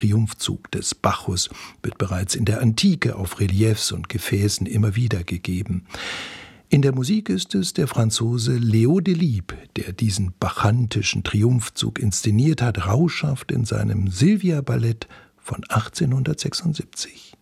Triumphzug des Bacchus wird bereits in der Antike auf Reliefs und Gefäßen immer wieder gegeben. In der Musik ist es der Franzose Léo Delibes, der diesen bacchantischen Triumphzug inszeniert hat, rauschhaft in seinem Sylvia-Ballett von 1876.